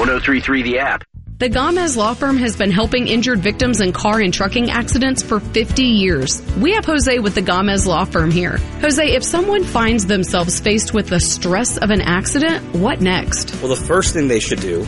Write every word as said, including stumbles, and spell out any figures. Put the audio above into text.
ten thirty-three The App. The Gomez Law Firm has been helping injured victims in car and trucking accidents for fifty years. We have Jose with the Gomez Law Firm here. Jose, if someone finds themselves faced with the stress of an accident, what next? Well, the first thing they should do